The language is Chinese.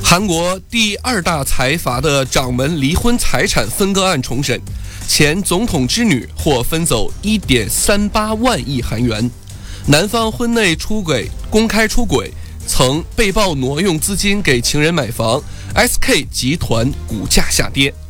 韩国第二大财阀的掌门离婚财产分割案重审，前总统之女获分走 1.38 万亿韩元，男方婚内公开出轨，曾被曝挪用资金给情人买房，SK 集团股价下跌。